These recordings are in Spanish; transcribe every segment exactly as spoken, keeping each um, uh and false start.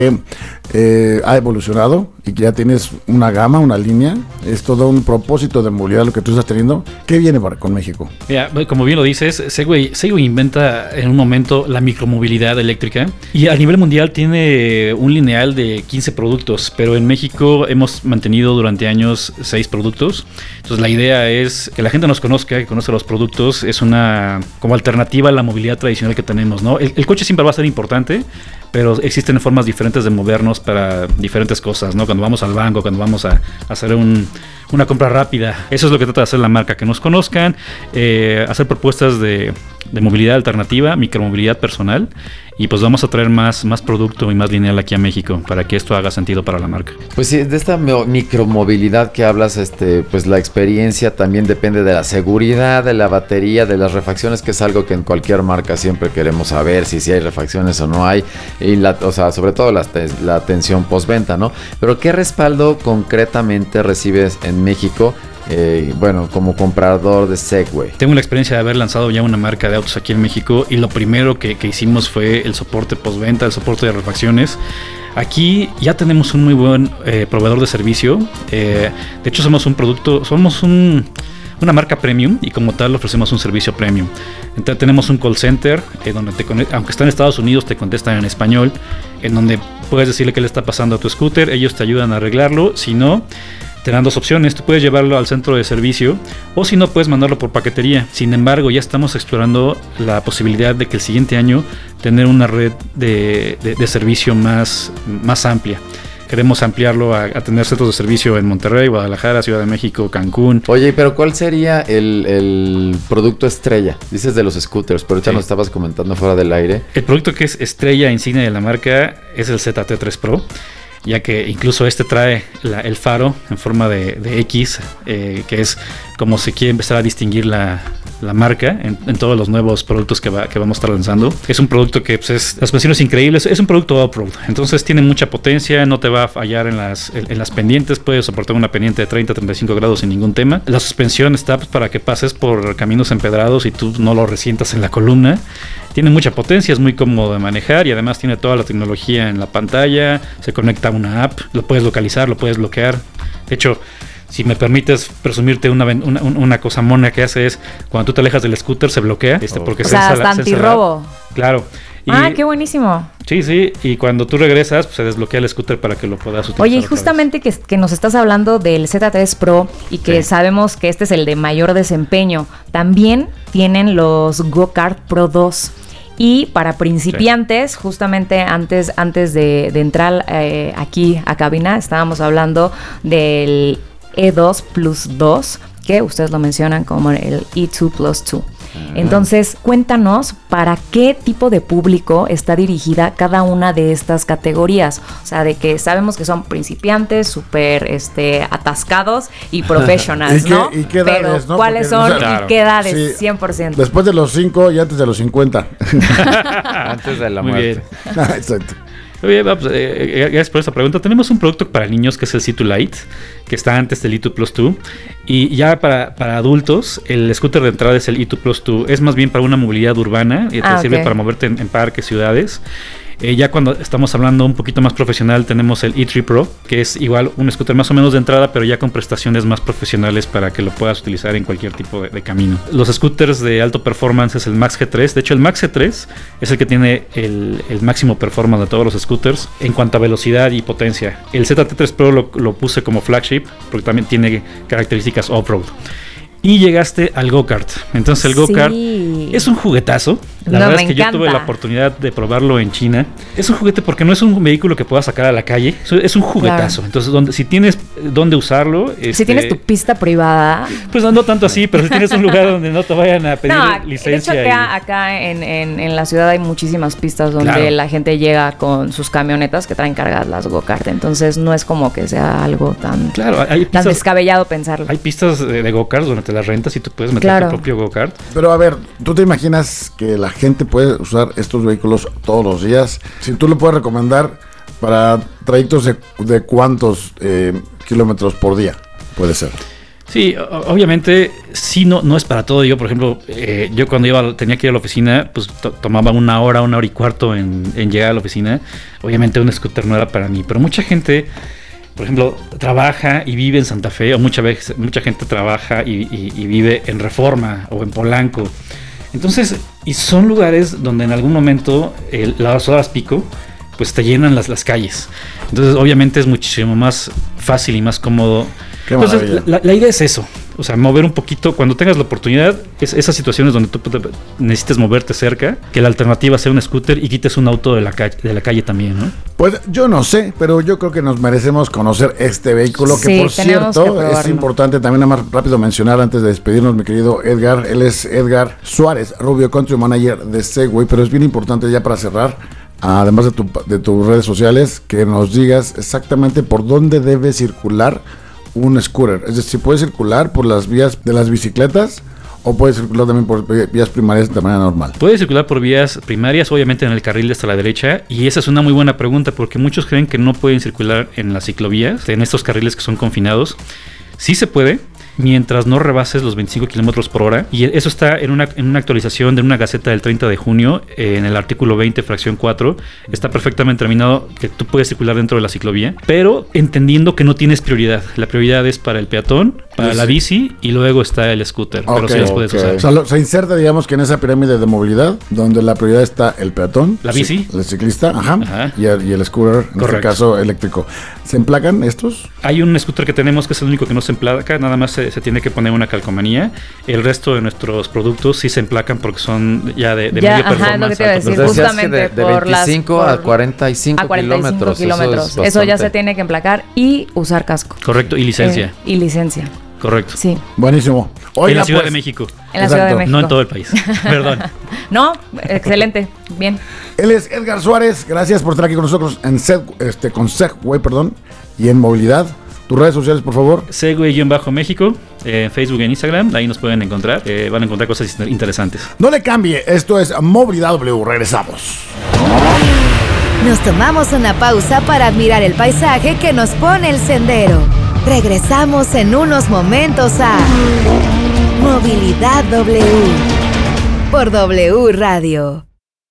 eh, ha evolucionado y que ya tienes una gama, una línea, es todo un propósito de movilidad lo que tú estás teniendo. ¿Qué viene para, con México? Mira, como bien lo dices, Segway, Segway inventa en un momento la micromovilidad eléctrica y a nivel mundial tiene un lineal de quince productos, pero en México hemos mantenido durante años seis productos. Entonces la idea es que la gente nos conozca, que conozca los productos, es una como alternativa a la movilidad tradicional que tenemos, ¿no? El, el coche siempre va a ser importante, pero existen formas diferentes de movernos para diferentes cosas, ¿no? Cuando vamos al banco, cuando vamos a, a hacer un, una compra rápida. Eso es lo que trata de hacer la marca, que nos conozcan, eh, hacer propuestas de, de movilidad alternativa, micromovilidad personal, y pues vamos a traer más, más producto y más lineal aquí a México para que esto haga sentido para la marca. Pues sí, de esta micromovilidad que hablas, este, pues la experiencia también depende de la seguridad, de la batería, de las refacciones, que es algo que en cualquier marca siempre queremos saber si, si hay refacciones o no hay, y la, o sea, sobre todo la, la atención postventa, ¿no? Pero ¿qué respaldo concretamente recibes en México? Eh, bueno, como comprador de Segway. Tengo la experiencia de haber lanzado ya una marca de autos aquí en México y lo primero que, que hicimos fue el soporte postventa, el soporte de refacciones. Aquí ya tenemos un muy buen eh, proveedor de servicio. Eh, de hecho, somos un producto, somos un, una marca premium y como tal ofrecemos un servicio premium. Entonces, tenemos un call center eh, donde te conecta, aunque está en Estados Unidos, te contestan en español, en donde puedes decirle qué le está pasando a tu scooter, ellos te ayudan a arreglarlo. Si no, te dan dos opciones, tú puedes llevarlo al centro de servicio o si no puedes mandarlo por paquetería. Sin embargo, ya estamos explorando la posibilidad de que el siguiente año tener una red de, de, de servicio más, más amplia. Queremos ampliarlo a, a tener centros de servicio en Monterrey, Guadalajara, Ciudad de México, Cancún. Oye, pero ¿cuál sería el, el producto estrella? Dices de los scooters, pero ahorita sí nos estabas comentando fuera del aire. El producto que es estrella insignia de la marca es el Z T tres Pro, ya que incluso este trae la, el faro en forma de, de X, eh, que es como se quiere empezar a distinguir la, la marca en, en todos los nuevos productos que, va, que vamos a estar lanzando. Es un producto que pues, es, la suspensión es increíble, es, es un producto off-road, entonces tiene mucha potencia, no te va a fallar en las, en, en las pendientes, puede soportar una pendiente de treinta a treinta y cinco grados sin ningún tema. La suspensión está pues, para que pases por caminos empedrados y tú no lo resientas en la columna. Tiene mucha potencia, es muy cómodo de manejar y además tiene toda la tecnología en la pantalla, se conecta a una app, lo puedes localizar, lo puedes bloquear. De hecho, si me permites presumirte una, una, una cosa mona que hace es, cuando tú te alejas del scooter se bloquea, este, porque o sea, hasta antirrobo. Claro. Y, ah, qué buenísimo. Sí, sí, y cuando tú regresas, pues se desbloquea el scooter para que lo puedas utilizar. Oye, y justamente que, que nos estás hablando del Z tres Pro y que sí. sabemos que este es el de mayor desempeño, también tienen los Go-Kart Pro dos. Y para principiantes, sí. justamente antes, antes de, de entrar eh, aquí a cabina, estábamos hablando del E dos Plus dos, que ustedes lo mencionan como el E dos Plus dos. Entonces, cuéntanos para qué tipo de público está dirigida cada una de estas categorías. O sea, de que sabemos que son principiantes, súper este, atascados y professionals, ¿Y ¿no? qué, y qué edades, Pero, ¿no? ¿cuáles Porque, son o sea, y qué edades? sí, cien por ciento. Después de los cinco y antes de los cincuenta. Antes de la Muy muerte. Ah, exacto. Oye, pues, eh, gracias por esa pregunta. Tenemos un producto para niños que es el C dos Lite, que está antes del E dos Plus dos. Y ya para, para adultos, el scooter de entrada es el E dos Plus dos. Es más bien para una movilidad urbana y te ah, sirve okay. para moverte en, en parques, ciudades. Eh, ya cuando estamos hablando un poquito más profesional, tenemos el E tres Pro, que es igual un scooter más o menos de entrada, pero ya con prestaciones más profesionales para que lo puedas utilizar en cualquier tipo de, de camino. Los scooters de alto performance es el Max G tres. De hecho, el Max G tres es el que tiene el, el máximo performance de todos los scooters en cuanto a velocidad y potencia. El Z T tres Pro lo, lo puse como flagship porque también tiene características off-road. Y llegaste al go-kart. Entonces el go-kart sí. es un juguetazo. La no, verdad me es que encanta. yo tuve la oportunidad de probarlo en China. Es un juguete porque no es un vehículo que puedas sacar a la calle. Es un juguetazo. Claro. Entonces, donde, si tienes dónde usarlo... Si este, tienes tu pista privada... Pues no tanto así, pero si tienes un lugar donde no te vayan a pedir no, licencia. De hecho, acá, y... acá en, en, en la ciudad hay muchísimas pistas donde claro. la gente llega con sus camionetas que traen cargadas las go-kart. Entonces, no es como que sea algo tan, claro, hay pistas, tan descabellado pensarlo. Hay pistas de, de go-kart donde te las rentas y tú puedes meter claro. tu propio go-kart. Pero a ver, ¿tú te imaginas que la gente puede usar estos vehículos todos los días? Si tú lo puedes recomendar para trayectos de, de cuántos eh, kilómetros por día puede ser. Sí, obviamente sí, no, no es para todo. Yo, por ejemplo, eh, yo cuando iba, tenía que ir a la oficina, pues to- tomaba una hora, una hora y cuarto en, en llegar a la oficina. Obviamente un scooter no era para mí, pero mucha gente, por ejemplo, trabaja y vive en Santa Fe, o mucha veces, mucha gente trabaja y, y, y vive en Reforma o en Polanco. Entonces, y son lugares donde en algún momento el, las horas pico pues te llenan las, las calles. Entonces obviamente es muchísimo más fácil y más cómodo. Qué Entonces la, la idea es eso, o sea, mover un poquito, cuando tengas la oportunidad, es esas situaciones donde tú necesites moverte cerca, que la alternativa sea un scooter y quites un auto de la, ca- de la calle también, ¿no? Pues yo no sé, pero yo creo que nos merecemos conocer este vehículo, Sí, que por tenemos cierto que probarlo. es importante también nada más rápido mencionar antes de despedirnos, mi querido Edgar. Él es Edgar Suárez, Rubio, Country Manager de Segway, pero es bien importante ya para cerrar, además de, tu, de tus redes sociales, que nos digas exactamente por dónde debe circular un scooter. Es decir, puede circular por las vías de las bicicletas o puede circular también por vías primarias de manera normal. Puede circular por vías primarias, obviamente en el carril de hasta la derecha, y esa es una muy buena pregunta porque muchos creen que no pueden circular en las ciclovías, en estos carriles que son confinados. Sí se puede, mientras no rebases los veinticinco kilómetros por hora, y eso está en una, en una actualización de una gaceta del treinta de junio, eh, en el artículo veinte, fracción cuatro, está perfectamente terminado que tú puedes circular dentro de la ciclovía, pero entendiendo que no tienes prioridad. La prioridad es para el peatón, para Sí. la bici, y luego está el scooter, pero Ok, sí las puedes ok. usar. O sea, lo- se inserta, digamos, que en esa pirámide de movilidad, donde la prioridad está el peatón, La bici. el ciclista, ajá, Ajá. Y, el, y el scooter, en Correcto. este caso eléctrico. ¿Se emplacan estos? Hay un scooter que tenemos que es el único que no se emplaca, nada más se, se tiene que poner una calcomanía. El resto de nuestros productos sí se emplacan porque son ya de, de Ya, medio ajá, es lo performance. que te iba a alto decir, Nos performance. decías que de, justamente de por las- veinticinco a por- cuarenta y cinco A cuarenta y cinco kilómetros. kilómetros. Eso, es Eso ya bastante. se tiene que emplacar y usar casco. Correcto, y licencia. Eh, y licencia, Correcto. sí. Buenísimo. en Oiga, la Ciudad pues, de México. En la Ciudad de Exacto. México. No en todo el país. Perdón. No, excelente, bien. Él es Edgar Suárez. Gracias por estar aquí con nosotros en Seg, este, con Segway, perdón, y en movilidad. Tus redes sociales, por favor. Segway-México, eh, en Facebook y en Instagram, ahí nos pueden encontrar. Eh, van a encontrar cosas interesantes. No le cambie. Esto es Movilidad W. Regresamos. Nos tomamos una pausa para admirar el paisaje que nos pone el sendero. Regresamos en unos momentos a Movilidad W por W Radio.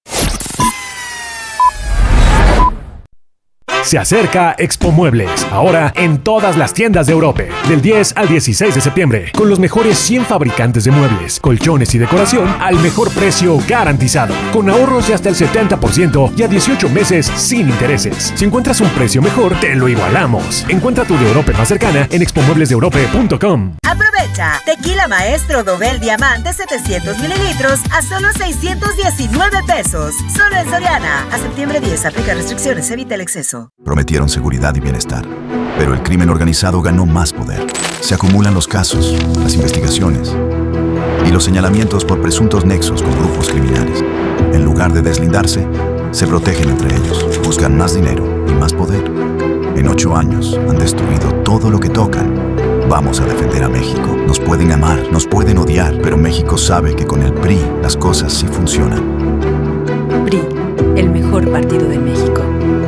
Se acerca Expo Muebles, ahora en todas las tiendas de Europe, del diez al dieciséis de septiembre, con los mejores cien fabricantes de muebles, colchones y decoración al mejor precio garantizado, con ahorros de hasta el setenta por ciento y a dieciocho meses sin intereses. Si encuentras un precio mejor, te lo igualamos. Encuentra tu de Europe más cercana en expo muebles de europe punto com. Aprovecha. Tequila Maestro Dobel Diamante setecientos mililitros a solo seiscientos diecinueve pesos. Solo en Soriana. A septiembre diez. Aplica restricciones. Evita el exceso. Prometieron seguridad y bienestar, pero el crimen organizado ganó más poder. Se acumulan los casos, las investigaciones y los señalamientos por presuntos nexos con grupos criminales. En lugar de deslindarse, se protegen entre ellos, buscan más dinero y más poder. En ocho años han destruido todo lo que tocan. Vamos a defender a México. Nos pueden amar, nos pueden odiar, pero México sabe que con el P R I las cosas sí funcionan. P R I, el mejor partido de México.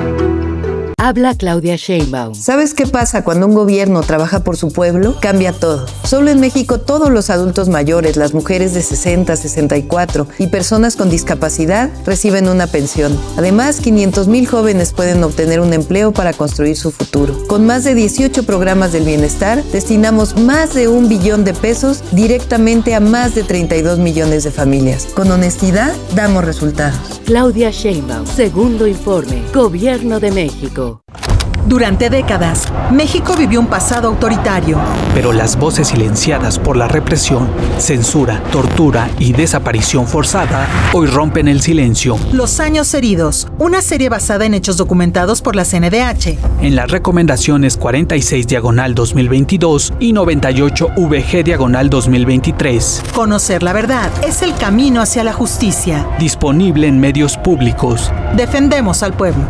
Habla Claudia Sheinbaum. ¿Sabes qué pasa cuando un gobierno trabaja por su pueblo? Cambia todo. Solo en México todos los adultos mayores, las mujeres de sesenta, sesenta y cuatro y personas con discapacidad reciben una pensión. Además, quinientos mil jóvenes pueden obtener un empleo para construir su futuro. Con más de dieciocho programas del bienestar, destinamos más de un billón de pesos directamente a más de treinta y dos millones de familias. Con honestidad, damos resultados. Claudia Sheinbaum, segundo informe, Gobierno de México. Durante décadas, México vivió un pasado autoritario. Pero las voces silenciadas por la represión, censura, tortura y desaparición forzada hoy rompen el silencio. Los años heridos, una serie basada en hechos documentados por la C N D H. En las recomendaciones cuarenta y seis diagonal dos mil veintidós y noventa y ocho V G diagonal dos mil veintitrés. Conocer la verdad es el camino hacia la justicia. Disponible en medios públicos. Defendemos al pueblo.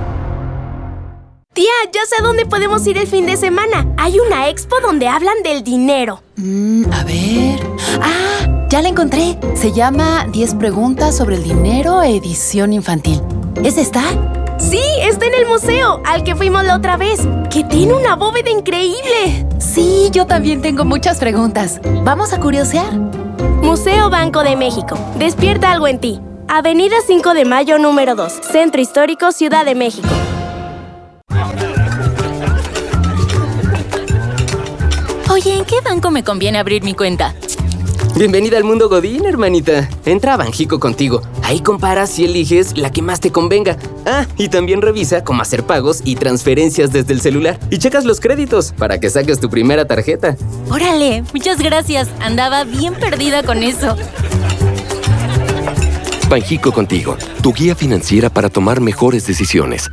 Tía, ya sé dónde podemos ir el fin de semana. Hay una expo donde hablan del dinero. Mm, a ver... ¡Ah! Ya la encontré. Se llama diez preguntas sobre el dinero, edición infantil. ¿Es esta? Sí, está en el museo, al que fuimos la otra vez, que tiene una bóveda increíble. Sí, yo también tengo muchas preguntas. Vamos a curiosear. Museo Banco de México. Despierta algo en ti. Avenida cinco de Mayo, número dos. Centro Histórico, Ciudad de México. Oye, ¿en qué banco me conviene abrir mi cuenta? Bienvenida al mundo Godín, hermanita. Entra a Banjico contigo. Ahí comparas y eliges la que más te convenga. Ah, y también revisa cómo hacer pagos y transferencias desde el celular. Y checas los créditos para que saques tu primera tarjeta. Órale, muchas gracias. Andaba bien perdida con eso. Banjico contigo, tu guía financiera para tomar mejores decisiones.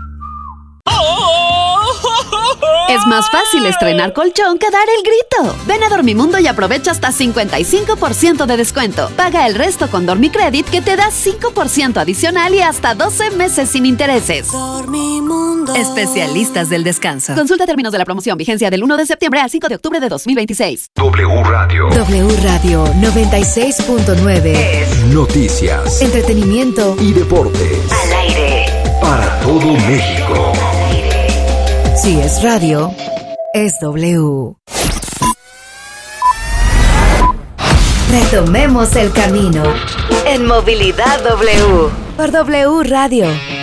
Es más fácil estrenar colchón que dar el grito. Ven a Dormimundo y aprovecha hasta cincuenta y cinco por ciento de descuento. Paga el resto con Dormicredit, que te da cinco por ciento adicional y hasta doce meses sin intereses. Dormimundo. Especialistas del descanso. Consulta términos de la promoción. Vigencia del uno de septiembre al cinco de octubre de dos mil veintiséis. W Radio. W Radio noventa y seis punto nueve. Es noticias, entretenimiento y deportes. Al aire. Para todo México. Si es radio, es W. Retomemos el camino en Movilidad W por W Radio.